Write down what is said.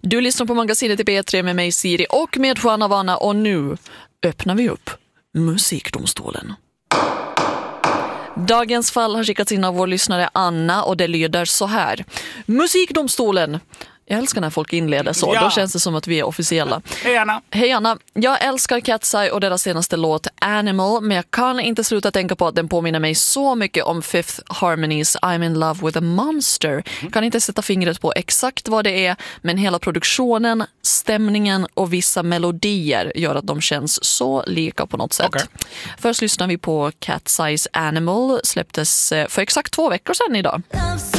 Du lyssnar på Magasinet i B3 med mig Siri och med Juana Vana, och nu öppnar vi upp Musikdomstolen. Dagens fall har skickats in av vår lyssnare Anna och det lyder så här. Musikdomstolen. Jag älskar när folk inleder så. Ja. Då känns det som att vi är officiella. Hej Anna. Hej Anna. Jag älskar Cat's Eye och deras senaste låt Animal, men jag kan inte sluta tänka på att den påminner mig så mycket om Fifth Harmonies I'm in love with a monster. Jag kan inte sätta fingret på exakt vad det är, men hela produktionen, stämningen och vissa melodier gör att de känns så lika på något sätt. Okay. Först lyssnar vi på Cat's Eyes Animal, släpptes för exakt 2 veckor sedan idag.